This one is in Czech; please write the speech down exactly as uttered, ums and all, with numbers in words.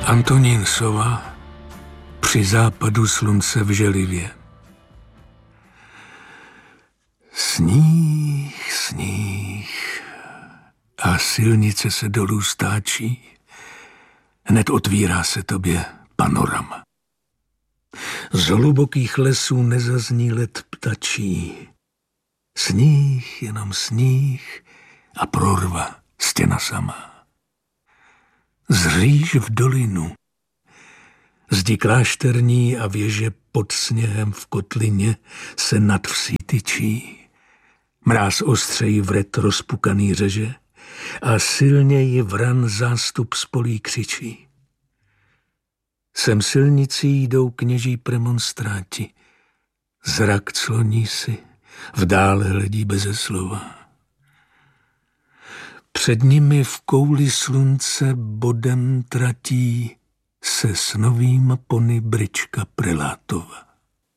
Antonín Sova při západu slunce v Želivě. Sníh, sníh a silnice se dolů stáčí. Hned otvírá se tobě panorama. Z hlubokých lesů nezazní let ptačí. Sníh, jenom sníh a prorva, stěna sama. Zříš v dolinu. Zdi klášterní a věže pod sněhem v kotlině se nad vsí tyčí. Mráz ostřej vret rozpukaný řeže a silněji vran zástup z polí křičí. Sem silnicí jdou kněží premonstráti. Zrak cloní si, v dále hledí beze slova. Před nimi v kouli slunce bodem tratí se s novým pony Bryčka Prelátova.